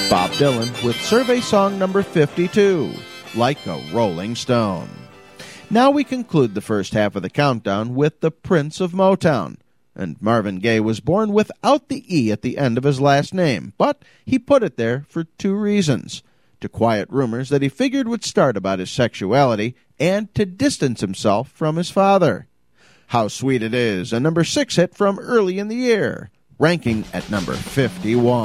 Bob Dylan with survey song number 52, Like a Rolling Stone. Now we conclude the first half of the countdown with the Prince of Motown. And Marvin Gaye was born without the E at the end of his last name, but he put it there for two reasons: to quiet rumors that he figured would start about his sexuality, and to distance himself from his father. How Sweet It Is, a number 6 hit from early in the year, ranking at number 51.